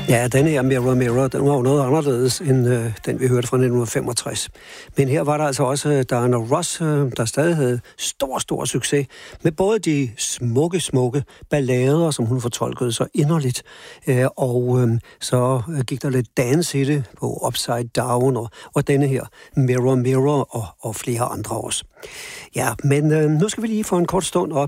Ja, den her Mirror Mirror, den var jo noget anderledes end den, vi hørte fra 1965. Men her var der altså også Diana Ross, der stadig havde stor succes med både de smukke ballader, som hun fortolkede så inderligt, og så gik der lidt dance i det på Upside Down, og denne her Mirror Mirror og flere andre også. Ja, men nu skal vi lige for en kort stund op